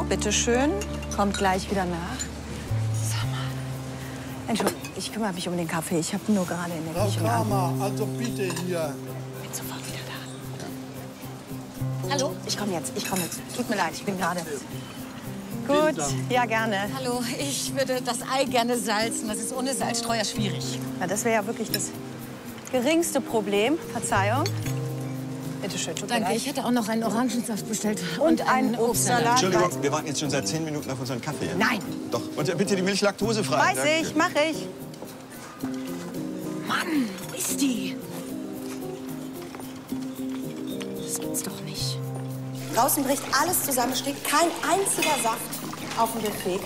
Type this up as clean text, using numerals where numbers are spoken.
bitteschön. Kommt gleich wieder nach. Sag mal. Entschuldigung, ich kümmere mich um den Kaffee. Ich habe nur gerade Energie. Frau Kramer, also bitte hier. Ich bin sofort wieder da. Hallo? Ich komme jetzt. Tut mir leid, ich bin gerade... Gut, ja, gerne. Hallo, ich würde das Ei gerne salzen. Das ist ohne Salzstreuer schwierig. Ja, das wäre ja wirklich das geringste Problem. Verzeihung. Bitte schön, tut mir Danke, leid. ich hätte auch noch einen Orangensaft bestellt. Und einen Obstsalat. Entschuldigung, wir warten jetzt schon seit 10 Minuten auf unseren Kaffee. Nein. Doch. Und bitte die Milch laktosefrei. Weiß ich, mache ich. Mann, wo ist die? Das gibt's doch nicht. Draußen bricht alles zusammen, steht kein einziger Saft auf dem Buffet.